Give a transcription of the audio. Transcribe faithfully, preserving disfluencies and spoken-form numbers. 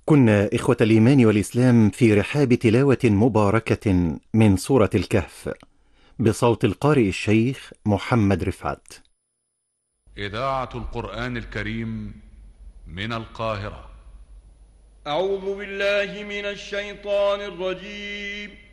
كنا إخوة الإيمان والإسلام في رحاب تلاوة مباركة من سورة الكهف بصوت القارئ الشيخ محمد رفعت. إذاعة القرآن الكريم من القاهرة. أعوذ بالله من الشيطان الرجيم.